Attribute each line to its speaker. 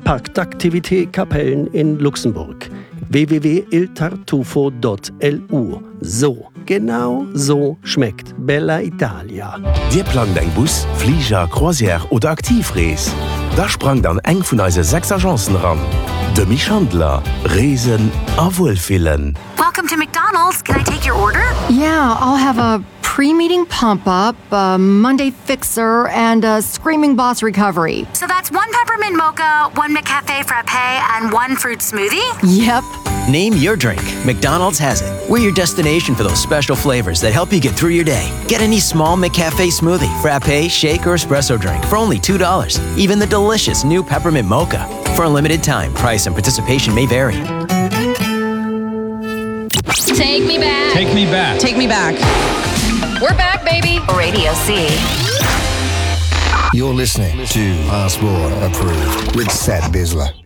Speaker 1: Parkaktivität Kapellen in Luxemburg. www.iltartufo.lu. So, genau so schmeckt Bella Italia.
Speaker 2: Dir plant eng Bus, Flieger, Croisière oder Aktivrees. Da sprang dann eng vun eise 6 Agenzen ran. De Michandler, Reesen a Wohlfillen.
Speaker 3: Welcome to McDonald's. Can I take your order?
Speaker 4: Yeah, I'll have a pre-meeting pump-up, a Monday fixer, and a Screaming Boss recovery.
Speaker 3: So that's 1 peppermint mocha, 1 McCafe frappe, and 1 fruit smoothie?
Speaker 4: Yep.
Speaker 5: Name your drink. McDonald's has it. We're your destination for those special flavors that help you get through your day. Get any small McCafe smoothie, frappe, shake, or espresso drink for only $2. Even the delicious new peppermint mocha. For a limited time, price and participation may vary.
Speaker 6: Take me back.
Speaker 7: Take me back.
Speaker 6: Take me back. We're back, baby.
Speaker 3: Radio C.
Speaker 8: You're listening to Passport Approved with Seth Bisler.